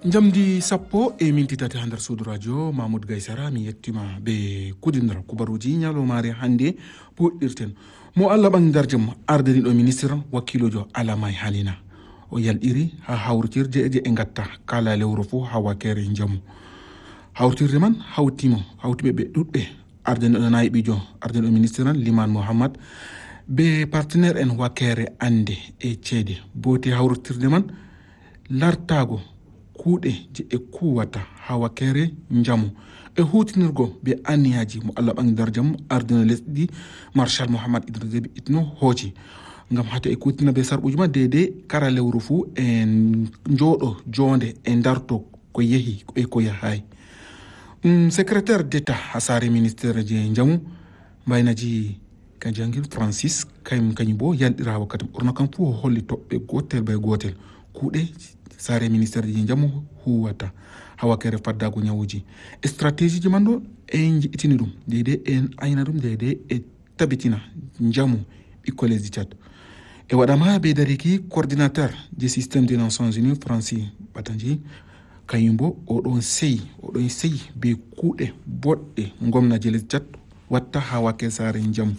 Jamdi sappo e minti tati handar suudu radio Mahmoud Gaysara mi yettima be kudindra kubaruji nyalomare hande puɗɗirten mo Allah ɓandarjum ardaniɗo ministre wakkilojo alamay halina o yalɗiri ha hawrtirde je e gatta kala lewru fo ha wakere jamu hawrtirde man hawtiɓe ɓe ɗuɗɓe ardaniɗo nayiɓijo ardaniɗo ministre Liman Mohamad be partenaire en wakere ande e ceede bote hawrtirde man lartago kuuɗe je e kuwata ha wakere jamu e hutinirgo be aniyaji mo Allah ɓangdar jamu ardina lesdi Marshal Mohamad Idris Deby Itno hooci ngam hata e kutina be sarɓuji ma dede kara lewru fu en jooɗo jonde e darto ko yehi e ko yahay secrétaire d'état ha sare ministére je jamu mbaynaji ka jangil Francis kañum bo yalɗira wakkati ɓurna kam fu o holli toɓɓe gotel bay gotel kuuɗe sare ministére ji jamu huwata hawakere faddago nyawuji stratégie ji mando en jiitini dum dede en ayna dum dede e tabitina jamu ɓikkole Tchad e waɗama be dariki coordinateur du système des Nations Unies Francis Batanji kayumbo oɗon sey be kuuɗe boɗɗe gomna je Tchad watta hawake sare jamu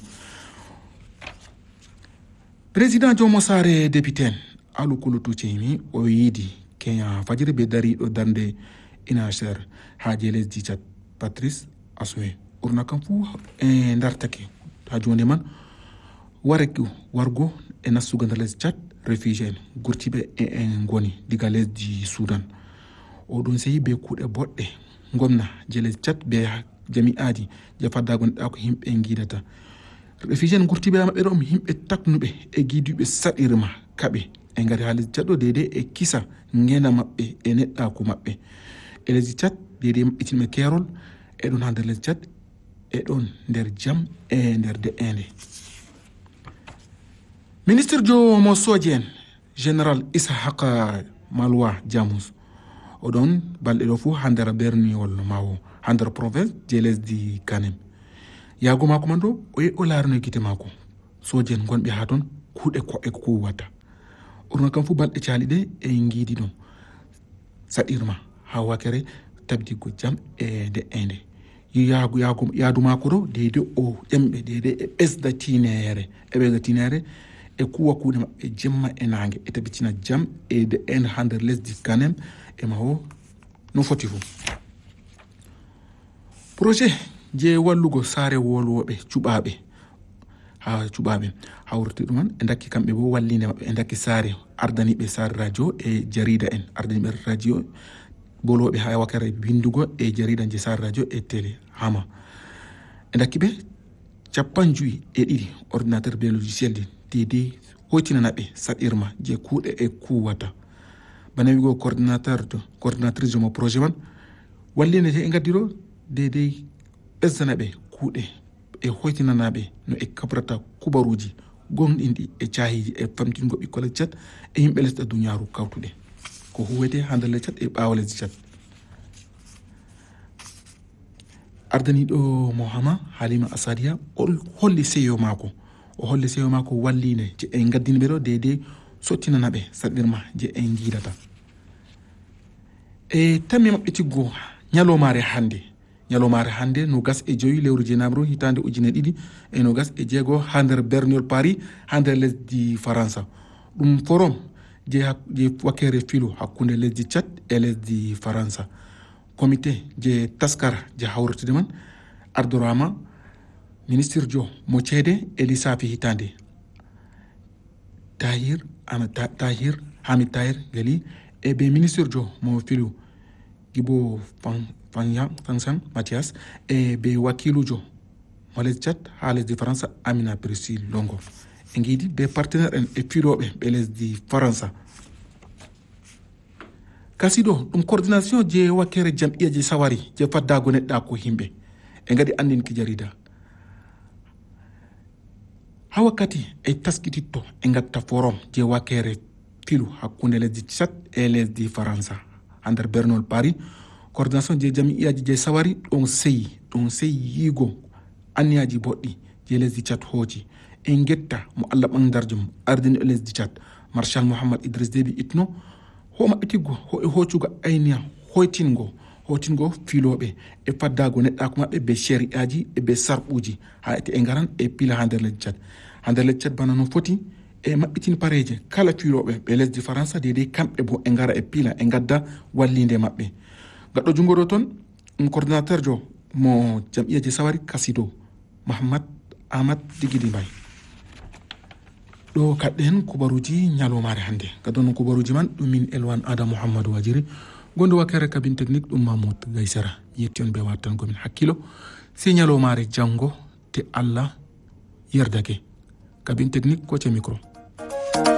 président Jomo Sare député Alukulu Tuchemi o yidi Kenya fajiri be dariɗo darde inacher ha je lesdi Tchad Patrice Asoe urna kam fu e dartake ha jonde man wargo e nastugo nder lesdi Tchad réfugié en gurtiɓe en goni diga lesdi Sudan oɗon seyi be kuuɗe boɗɗe gomna je lesdi Tchad be jami'aji je faddago neɗɗa ko himɓe guidata réfugié en gurtiɓe maɓɓe ɗo himɓe taknuɓe e guiduɓe saɗirma kaɓe e ngari ha lesdi Tchad dede e kisa ngena maɓɓe e neɗɗako maɓɓe e lesdi Tchad dede maɓɓitinɓe kerol e ɗon ha nder lesdi Tchad e ɗon nder jam e nder de'ende ministre jomo soje en général Ishaq Malwa Jamus oɗon balɗe ɗo fu ha nder berniwol mawo ha nder province je lesdi Kanem yago mako man ɗo o yi o larino guite mako soje en gonɓe ha toon kuuɗe ko e kuwata urna kam fu balɗe caali ɗe e giidi ɗum saɗirma ha wakere tabdigo jam e de'ende yaadu mako ɗo dede o ƴemɓe dede e ɓesda tinere e kuwa kuuɗe maɓɓe jemma e nangue e tabitina jam e de'ende ha nder lesdi Kanem e mawo no foti fu projet je wallugo sare wolwoɓe cuɓaɓe hawrti ɗuman e dakki kamɓe bo wallinde maɓɓe e dakki sare ardaniɓe sare radio e jarida en ardaniɓe radio boloɓe ha wakere windugo e jarida je sare radio e télé hama e dakki ɓe 52 ordinateur be logiciel dede hoytinanaɓe saɗirma je kuuɗe e kuwata bana wigo coordinatrice mo projet man wallinde te e gaddiro dede ɓesdanaɓe kuuɗe e hoytinanaɓe no e kabrata kubaruji gonɗinɗi e cahiji e famtingo ɓikkole Tchad e yimɓe lesɗe duniyaru kawtuɗe ko huwete ha nder Tchad e ɓawo lesdi Tchad ardaniɗo Mohama Halima Asadia o holli seyo mako walline je en gaddiniɓe ɗo dede sottinanaɓe saɗirma je en guidata e tammi maɓɓe tiggo ñalomare hande no gas e joyi lewru jenabru hitande ujune ɗiɗi e no gas e jeego ha nder berniol Paris ha nder lesdi Faransa ɗum forum je wakere filu hakkunde lesdi Tchad e lesdi Faransa comité je taskara je hawrtude man ardorama ministre jo mo ceede e lissafi hitande Hamid Tahir Gali e be ministre jo mo filu Gibo Fansan Mathias e be wakilujo mo lesdi Tchad ha lesdi Faransa Amina Priscille Longo e giidi be partenaire en e filoɓe ɓe lesdi Faransa kasi ɗo ɗum coordination je wakere jam'iya je sawari je faddago neɗɗa ko himɓe e gadi andinki jarida ha wakkati e taskititto e gatta forum je wakere filu hakkunde lesdi Tchad e lesdi Faransa ha nder bernol Paris coordination je jami'iyaji je sawari ɗon seyi yigo anniyaji boɗɗi je lesdi Tchad hooci en getta mo Allah ɓangdarjo mum ardini lesdi Tchad Marshal Mohamad Idris Deby Itno ho maɓɓitiggo ho e hoccugo ayniya hoytingo filoɓe e faddago neɗɗako maɓɓe be shari'aji e be sarɓuji ha ete e garan e pila ha nder leddi Tchad bana no foti e maɓɓitin pareje kala filoɓe ɓe lesdi faransa dede kamɓe bo e gara e pila e gadda wallinde maɓɓe. Gaɗɗo jungo ɗo toon coordinateur jo mo jam'iyaji sawari kasido Mahamad Ahmad Digidi Mbay. ɗo kaɗɗe hen kubaruji ñalomare hande gadon no kubaruji man ɗum min Elwan Ada Mouhammadou Wajiri gondo wakkere cabine technique ɗum Mahmoud Gaysara yetti on ɓe wattangomin hakkilo si ñalomare janggo te Allah yerdake cabine technique ko ce micro.